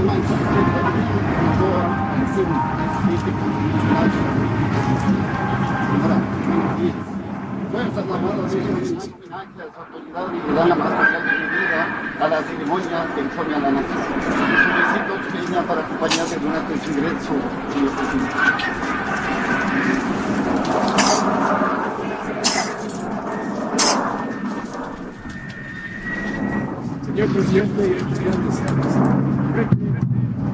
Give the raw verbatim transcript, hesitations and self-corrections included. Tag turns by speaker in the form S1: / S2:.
S1: y le dan la más cordial bienvenida a la ceremonia de informe a la nación. Solicito que venga para acompañarse de una atención ingreso, señor presidente.
S2: Señor presidente,